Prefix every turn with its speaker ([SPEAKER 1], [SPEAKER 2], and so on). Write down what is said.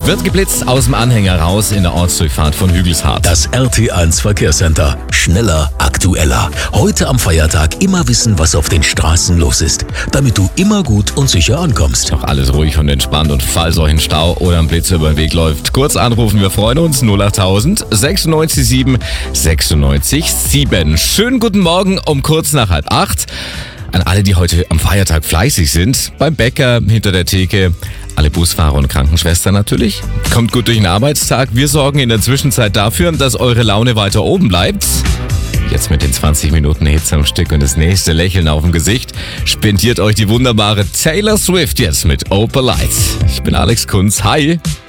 [SPEAKER 1] Wird geblitzt aus dem Anhänger raus in der Ortsdurchfahrt von Hügelshardt.
[SPEAKER 2] Das RT1 Verkehrscenter. Schneller, aktueller. Heute am Feiertag immer wissen, was auf den Straßen los ist, damit du immer gut und sicher ankommst.
[SPEAKER 1] Doch alles ruhig und entspannt, und falls euch ein Stau oder ein Blitz über den Weg läuft, kurz anrufen, wir freuen uns. 08000 96 7 96 7. Schönen guten Morgen um kurz nach 7:30. An alle, die heute am Feiertag fleißig sind, beim Bäcker, hinter der Theke, alle Busfahrer und Krankenschwestern natürlich. Kommt gut durch den Arbeitstag. Wir sorgen in der Zwischenzeit dafür, dass eure Laune weiter oben bleibt. Jetzt mit den 20 Minuten Hits am Stück und das nächste Lächeln auf dem Gesicht spendiert euch die wunderbare Taylor Swift jetzt mit Opal Lights. Ich bin Alex Kunz. Hi!